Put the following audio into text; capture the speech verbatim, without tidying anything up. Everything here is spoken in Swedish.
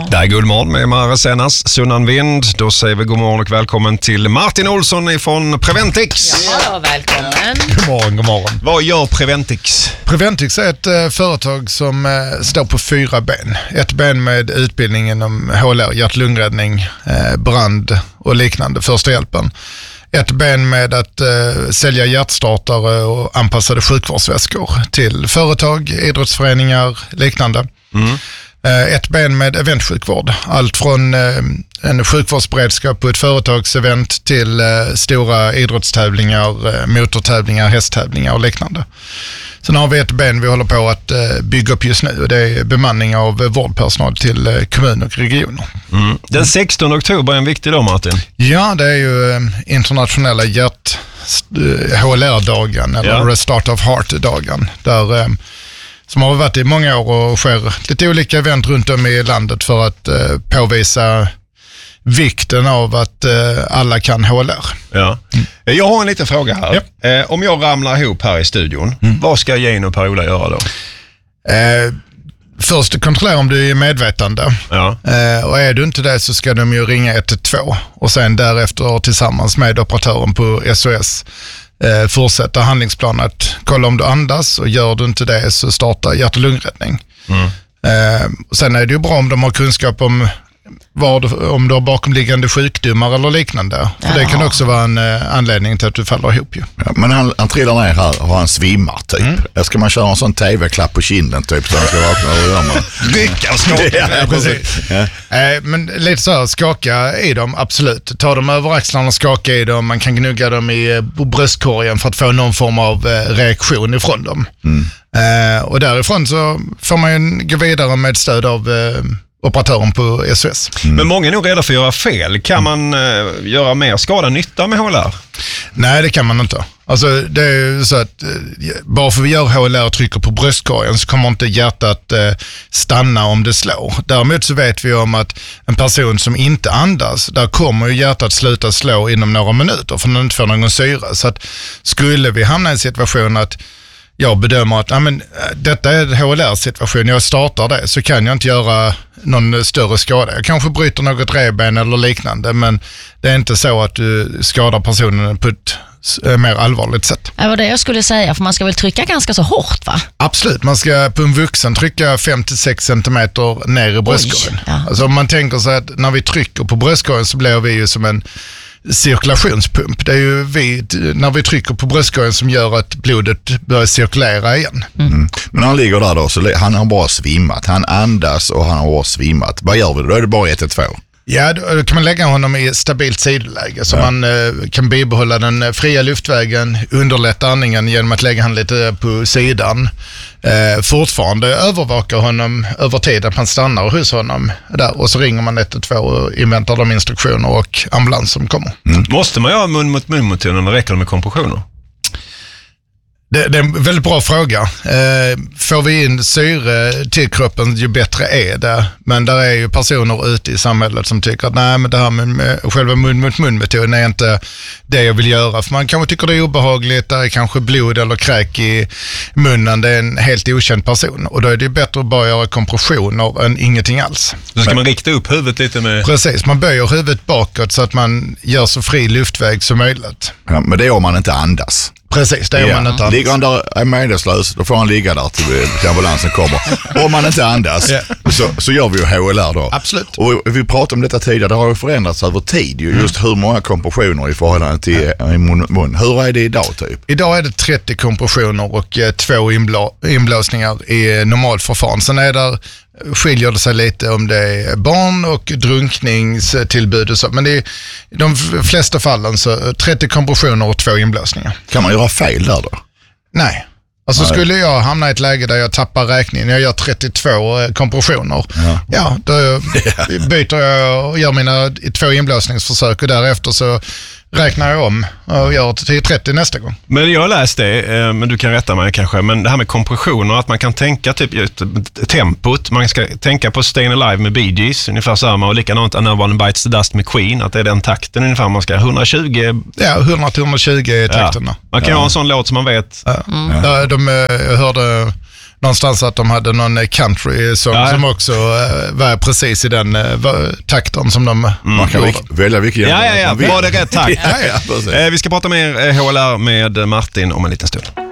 Det är Guldmorgon med Mara Senas, Sunnan Vind. Då säger vi god morgon och välkommen till Martin Olsson från Preventix. Ja, välkommen. God morgon, god morgon. Vad gör Preventix? Preventix är ett eh, företag som eh, står på fyra ben. Ett ben med utbildning inom H L R, hjärt-lungräddning, eh, brand och liknande, första hjälpen. Ett ben med att eh, sälja hjärtstartare och anpassade sjukvårdsväskor till företag, idrottsföreningar, liknande. Mm. Eh, ett ben med eventsjukvård. Allt från eh, en sjukvårdsberedskap på ett företagsevent till eh, stora idrottstävlingar, eh, motortävlingar, hästtävlingar och liknande. Sen har vi ett ben vi håller på att eh, bygga upp just nu och det är bemanning av eh, vårdpersonal till eh, kommun och regioner. Mm. Den sextonde oktober är en viktig dag, Martin. Ja, det är ju eh, internationella hjärt eh, H L R-dagen eller ja. Restart of Heart-dagen där eh, som har varit i många år och sker lite olika event runt om i landet för att eh, påvisa vikten av att eh, alla kan H L R. Ja. Mm. Jag har en liten fråga här. Ja. Eh, om jag ramlar ihop här i studion, mm. vad ska Jane och Per-Ola göra då? Eh, först kontrollera om du är medvetande. Ja. Eh, och är du inte det så ska de ju ringa ett ett två och sen därefter tillsammans med operatören på S O S eh, fortsätta handlingsplanen att kolla om du andas och gör du inte det så starta hjärt- och lungräddning. Mm. Eh, och sen är det ju bra om de har kunskap om vad, om du har bakomliggande sjukdomar eller liknande. För ja. Det kan också vara en eh, anledning till att du faller ihop ju. Ja, men han, han trillar ner här och han svimmar typ. Mm. Ska man köra en sån tv-klapp på kinden typ så han ska vakna och göra man. Rycka och skaka. Ja, precis. Ja. Eh, men lite så här, skaka i dem, absolut. Ta dem över axlarna och skaka i dem. Man kan gnugga dem i eh, bröstkorgen för att få någon form av eh, reaktion ifrån dem. Mm. Eh, och därifrån så får man ju gå vidare med stöd av eh, operatören på S O S. Mm. Men många är nog rädda för att göra fel. Kan man uh, göra mer skada nytta med H L R? Nej, det kan man inte. Alltså det är ju så att uh, bara för att vi gör H L R och trycker på bröstkorgen så kommer inte hjärtat uh, stanna om det slår. Däremot så vet vi om att en person som inte andas, där kommer ju hjärtat sluta slå inom några minuter för den inte får någon syre. Så att skulle vi hamna i en situation att jag bedömer att ja, men, detta är en H L R-situation, jag startar det så kan jag inte göra någon större skada. Jag kanske bryter något revben eller liknande, men det är inte så att du skadar personen på ett mer allvarligt sätt. Det var det jag skulle säga, för man ska väl trycka ganska så hårt, va? Absolut, man ska på en vuxen trycka fem till sex centimeter ner i bröstkorgen. Ja. Alltså om man tänker sig att när vi trycker på bröstkorgen så blir vi ju som en cirkulationspump. Det är ju vi, när vi trycker på bröstkorgen som gör att blodet börjar cirkulera igen. Mm. Mm. Men han ligger där då, så han har bara svimmat. Han andas och han har bara svimmat. Vad gör vi då? Då är det bara ett ett två. Ja, då kan man lägga honom i stabilt sidoläge så ja. man eh, kan bibehålla den fria luftvägen, underlätta andningen genom att lägga han lite på sidan. Eh, fortfarande övervakar honom över tid att man stannar hos honom där och så ringer man ett ett två och inväntar de instruktioner och ambulans som kommer. Mm. Måste man göra mun mot mun mot eller räcker det med kompressioner? Det, det är en väldigt bra fråga. Eh, får vi in syre till kroppen ju bättre är det. Men där är ju personer ute i samhället som tycker att nej, men det här med, med själva mun mot mun metoden är inte det jag vill göra. För man kanske tycker det är obehagligt, där är kanske blod eller kräk i munnen. Det är en helt okänd person. Och då är det bättre att bara göra kompressioner än ingenting alls. Då ska men, man rikta upp huvudet lite med... Precis, man böjer huvudet bakåt så att man gör så fri luftväg som möjligt. Ja, men det är om man inte andas. Precis, det är ja. man inte andas. Ligger han där är medvetslös, då får han ligga där till, till ambulansen kommer. Om man inte andas yeah. så, så gör vi ju H L R då. Absolut. Och vi pratade om detta tidigare, det har ju förändrats över tid. Ju, just hur många kompressioner i förhållande till ja. i mun, mun. Hur är det idag typ? Idag är det trettio kompressioner och eh, två inblå, inblåsningar i normalförfaran. Sen är det skiljer det sig lite om det är barn och drunkningstillbud och så. Men det är, i de flesta fallen så trettio kompressioner och två inblåsningar. Kan man göra fel där då? Nej. Alltså Nej. Skulle jag hamna i ett läge där jag tappar räkningen, jag gör trettiotvå kompressioner, ja, ja då byter jag och gör mina två inblåsningsförsök och därefter så räknar jag om och gör till trettio nästa gång. Men jag har läst det, men du kan rätta mig kanske, men det här med kompressioner, att man kan tänka typ tempot, man ska tänka på Stayin' Alive med Bee Gees, ungefär samma, och likadant Another One Bites the Dust med Queen, att det är den takten ungefär man ska, etthundratjugo... Ja, hundra till etthundratjugo är takterna. Ja. Man kan ja. ha en sån låt som man vet. Ja. Mm. Ja, de, jag hörde någonstans att de hade någon country-sång ja. som också uh, var precis i den uh, takten som de mm. Man kan vilk- välja vilken Ja, ja, ja. man vill. Var det rätt? Tack. ja, ja, precis. eh, vi ska prata mer H L R med Martin om en liten stund.